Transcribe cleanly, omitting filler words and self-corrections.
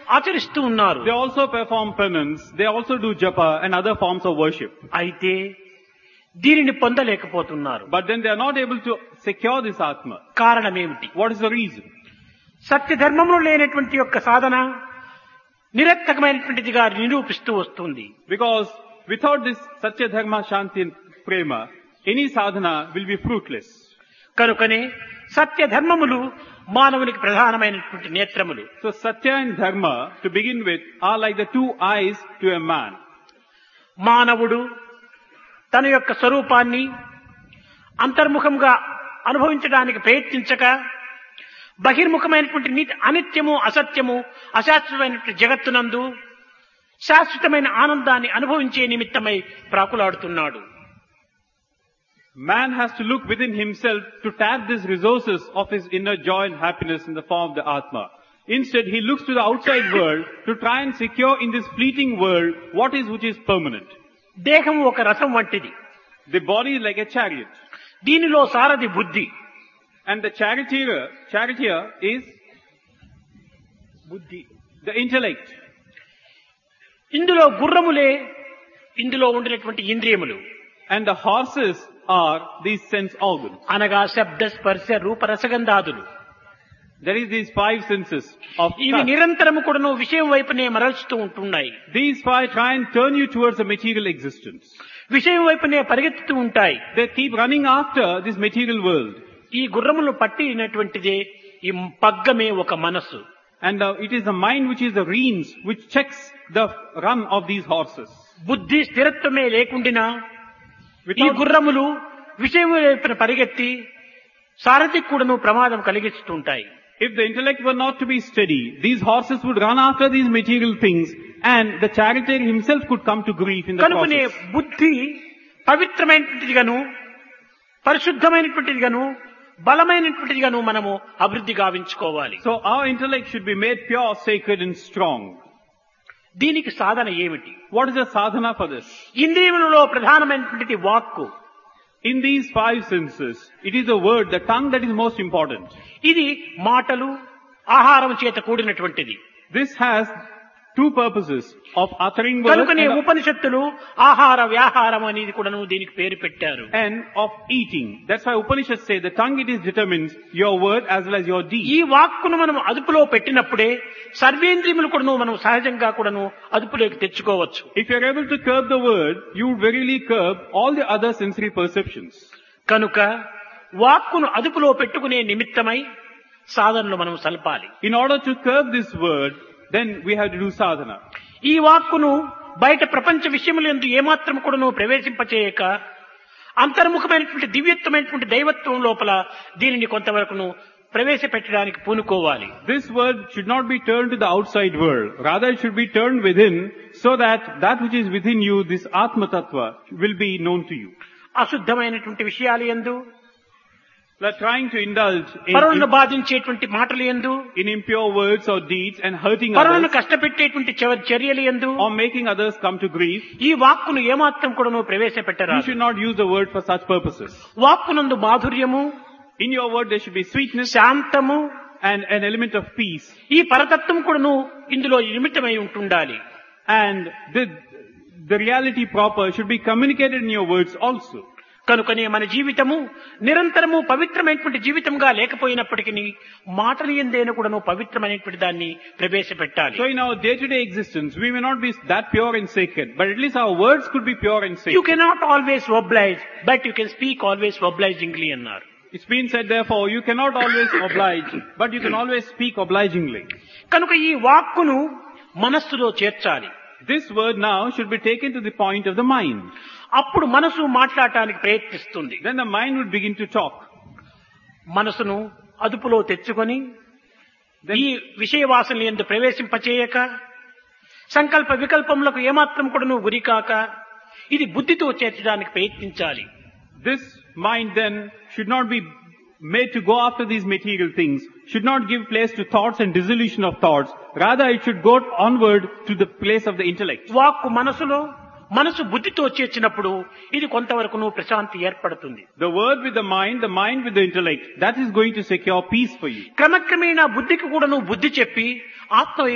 ఆచరిస్తూ ఉన్నారు. They also perform penance, they also do japa and other forms of worship. అయితే దీనిని పొందలేకపోతున్నారు. But then they are not able to secure this Atma. కారణం ఏమిటి? What is the reason? సత్య ధర్మంలో లేనటువంటి యొక్క సాధన నిరర్థకమైనటువంటిదిగా నిరూపిస్తూ వస్తుంది. Because without this Satya Dharma Shanti and Prema, any sadhana will be fruitless. కనుకనే సత్య ధర్మములు మానవునికి ప్రధానమైనటువంటి నేత్రములు. So Satya and Dharma, to begin with, are like the two eyes to a man. మానవుడు తన యొక్క స్వరూపాన్ని అంతర్ముఖంగా అనుభవించడానికి ప్రయత్నించక బహిర్ముఖమైనటువంటి అనిత్యము, అసత్యము, అశాశ్వతమైనటువంటి జగత్తునందు శాశ్వతమైన ఆనందాన్ని అనుభవించే నిమిత్తమై ప్రాకులాడుతున్నాడు. Man has to look within himself to tap these resources of his inner joy and happiness in the form of the Atma. Instead, he looks to the outside world to try and secure in this fleeting world which is permanent. దేహం ఒక రథం వంటిది. The body is like a chariot. దీనిలో సారథి బుద్ధి. And the charioteer is బుద్ధి. the intellect. ఇందులో గుర్రములే ఇందులో ఉండినటువంటి ఇంద్రియములు. And the horses are these sense organs. అనగా శబ్ద, స్పర్శ, రూప, రసగంధాదులు. There is these five senses of ఇవి touch. నిరంతరము కూడాను విషయం వైపునే మరల్చుతూ ఉంటున్నాయి. These five try and turn you towards the material existence. విషయం వైపునే పరిగెత్తుతూ ఉంటాయి. They keep running after this material world. ఈ గుర్రములు పట్టినటువంటిదే ఈ పగ్గమే ఒక మనస్సు. And it is the mind which is the reins which checks the run of these horses. బుద్ధి స్థిరత్వమే లేకుండినా ఈ గుర్రములు విషయం వైపున పరిగెత్తి సారథికి కూడాను ప్రమాదం కలిగిస్తుంటాయి. If the intellect were not to be steady, these horses would run after these material things and the charioteer himself could come to grief in the కనుకనే process. బుద్ధి పవిత్రమైనటువంటిదిగాను పరిశుద్ధమైనటువంటిదిగాను బలమైనటువంటిదిగాను మనము అభివృద్ధి గావించుకోవాలి. So our intellect should be made pure, sacred and strong. దీనికి సాధన ఏమిటి? What is the sadhana for this? ఇంద్రియములలో ప్రధానమైనటువంటిది వాక్కు. In these five senses, it is the word, the tongue that is most important. ఇది మాటలు, ఆహారం చేత కూడినటువంటిది. This has two purposes of uttering words కనుకనే ఉపనిషత్తులు ఆహార వ్యాహారం అనేది కూడాను దీనికి పేరు పెట్టారు. and of eating. That's why Upanishads say the tongue it is determines your word as well as your deed. ఈ వాక్కును మనం అదుపులో పెట్టినప్పుడే సర్వేంద్రియములు కూడాను మనం సహజంగా కూడాను అదుపులోకి తెచ్చుకోవచ్చు. If you are able to curb the word, you would verily curb all the other sensory perceptions. కనుక వాక్కును అదుపులో పెట్టుకునే నిమిత్తమై సాధనలు మనం సల్పాలి. In order to curb this word, then we have to do sadhana. ఈ వాక్కును బయట ప్రపంచ విషయములందు ఏమాత్రం కూడాను ప్రవేశింపచేయక అంతర్ముఖమైనటువంటి దివ్యత్వమైనటువంటి దైవత్వం లోపల దీనిని కొంతవరకును ప్రవేశపెట్టడానికి పూనుకోవాలి. This word should not be turned to the outside world. Rather it should be turned within so that which is within you, this Atma Tattva, will be known to you. అశుద్ధమైనటువంటి విషయాలు యందు We are trying to indulge పరులను బాధించేటువంటి మాటలు యందు in impure words or deeds and hurting పరులను others కష్టపెట్టేటువంటి చర్యలు యందు or making others come to grief. ఈ వాక్కును ఏమాత్రం కూడాను You ప్రవేశపెట్టరాదు. should not use the word for such purposes. వాక్కునందు మాధుర్యము, In your word there should be sweetness శాంతము, and an element of peace. ఈ పరతత్వం కూడాను ఇందులో నిమిత్తమై ఉంటుండాలి. And the reality proper should be communicated in your words also. కనుకనే మన జీవితము నిరంతరము పవిత్రమైనటువంటి జీవితంగా లేకపోయినప్పటికీ మాటలు ఎందైనా కూడాను పవిత్రమైనటువంటి దాన్ని ప్రవేశపెట్టాలి. So in our day-to-day existence, we may not be that pure and sacred, but at least our words could be pure and You sacred. cannot always oblige, but you can speak always obligingly అన్నారు. It's been said therefore, you cannot always oblige, but you can always speak obligingly. కనుక ఈ వాక్కును మనస్సులో చేర్చాలి. This word now should be taken to the point of the mind. అప్పుడు మనసు మాట్లాడటానికి ప్రయత్నిస్తుంది. Then the mind would begin to talk. మనసును అదుపులో తెచ్చుకొని ఈ విషయవాసనలు యందు ప్రవేశింపచేయక సంకల్ప వికల్పములకు ఏమాత్రం కూడాను గురికాక ఇది బుద్ధితో చేర్చడానికి ప్రయత్నించాలి. This mind then should not be made to go after these material things, should not give place to thoughts and dissolution of thoughts. Rather it should go onward to the place of the intellect. వాక్కు మనసులో, మనసు బుద్ధితో చేర్చినప్పుడు ఇది కొంతవరకును ప్రశాంతి ఏర్పడుతుంది. The word with the mind with the intellect, that is going to secure peace for you. క్రమక్రమేణా బుద్ధికి కూడాను బుద్ధి చెప్పి ఆత్మ